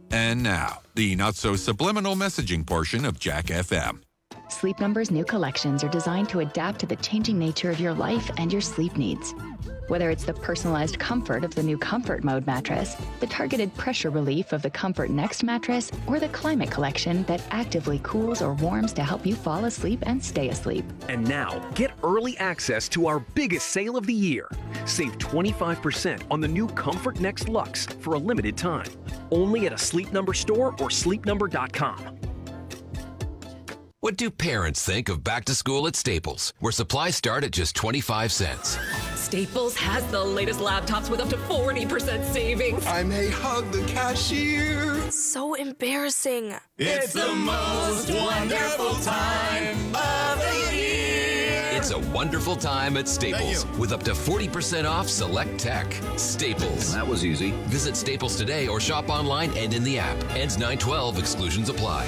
And now, the not-so-subliminal messaging portion of Jack FM. Sleep Number's new collections are designed to adapt to the changing nature of your life and your sleep needs. Whether it's the personalized comfort of the new Comfort Mode mattress, the targeted pressure relief of the Comfort Next mattress, or the Climate Collection that actively cools or warms to help you fall asleep and stay asleep. And now, get early access to our biggest sale of the year. Save 25% on the new Comfort Next Luxe for a limited time. Only at a Sleep Number store or sleepnumber.com. What do parents think of back to school at Staples, where supplies start at just 25 cents? Staples has the latest laptops with up to 40% savings. I may hug the cashier. So embarrassing. It's the most wonderful time of the year. It's a wonderful time at Staples with up to 40% off select tech. Staples. That was easy. Visit Staples today or shop online and in the app. Ends 9/12. Exclusions apply.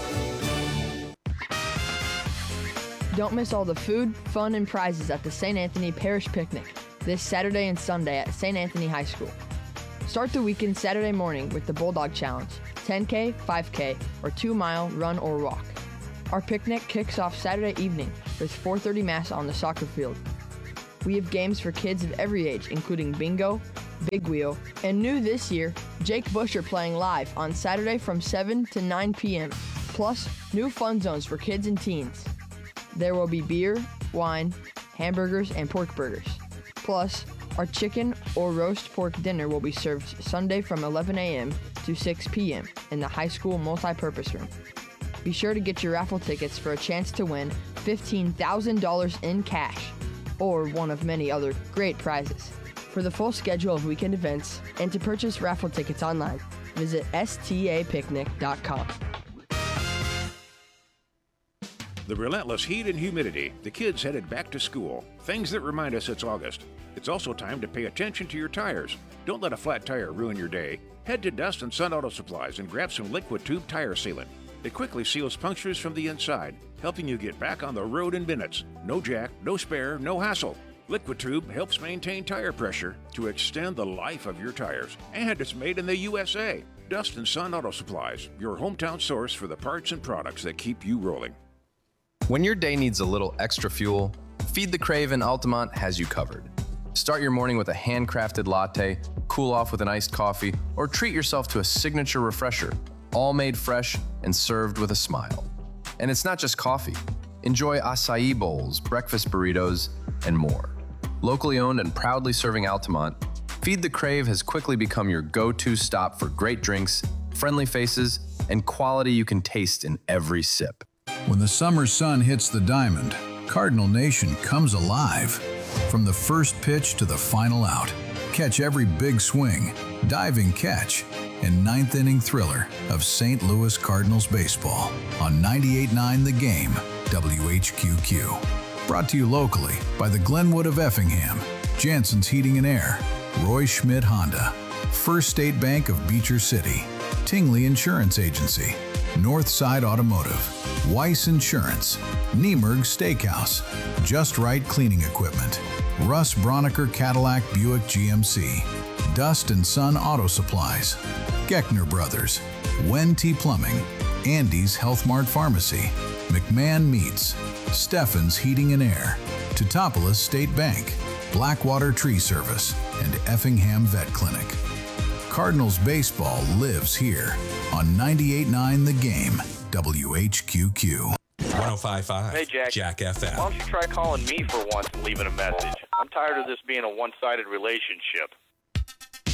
Don't miss all the food, fun, and prizes at the St. Anthony Parish Picnic this Saturday and Sunday at St. Anthony High School. Start the weekend Saturday morning with the Bulldog Challenge, 10K, 5K, or 2-mile run or walk. Our picnic kicks off Saturday evening with 4:30 Mass on the soccer field. We have games for kids of every age, including bingo, big wheel, and new this year, Jake Busher playing live on Saturday from 7 to 9 p.m., plus new fun zones for kids and teens. There will be beer, wine, hamburgers, and pork burgers. Plus, our chicken or roast pork dinner will be served Sunday from 11 a.m. to 6 p.m. in the high school multi-purpose room. Be sure to get your raffle tickets for a chance to win $15,000 in cash or one of many other great prizes. For the full schedule of weekend events and to purchase raffle tickets online, visit stapicnic.com. The relentless heat and humidity, the kids headed back to school, things that remind us it's August. It's also time to pay attention to your tires. Don't let a flat tire ruin your day. Head to Dust and Sun Auto Supplies and grab some liquid tube tire sealant. It quickly seals punctures from the inside, helping you get back on the road in minutes. No jack, no spare, no hassle. Liquid Tube helps maintain tire pressure to extend the life of your tires. And it's made in the USA. Dust and Sun Auto Supplies, your hometown source for the parts and products that keep you rolling. When your day needs a little extra fuel, Feed the Crave in Altamont has you covered. Start your morning with a handcrafted latte, cool off with an iced coffee, or treat yourself to a signature refresher, all made fresh and served with a smile. And it's not just coffee. Enjoy acai bowls, breakfast burritos, and more. Locally owned and proudly serving Altamont, Feed the Crave has quickly become your go-to stop for great drinks, friendly faces, and quality you can taste in every sip. When the summer sun hits the diamond, Cardinal Nation comes alive. From the first pitch to the final out, catch every big swing, diving catch, and ninth-inning thriller of St. Louis Cardinals baseball on 98.9 The Game, WHQQ. Brought to you locally by the Glenwood of Effingham, Jansen's Heating and Air, Roy Schmidt Honda, First State Bank of Beecher City, Tingley Insurance Agency, Northside Automotive, Weiss Insurance, Niemerg Steakhouse, Just Right Cleaning Equipment, Russ Broniker Cadillac Buick GMC, Dust and Sun Auto Supplies, Geckner Brothers, Wen T Plumbing, Andy's Health Mart Pharmacy, McMahon Meats, Steffen's Heating and Air, Teutopolis State Bank, Blackwater Tree Service, and Effingham Vet Clinic. Cardinals baseball lives here on 98.9 The Game, WHQQ. 105.5. Hey, Jack FM. Why don't you try calling me for once and leaving a message? I'm tired of this being a one-sided relationship.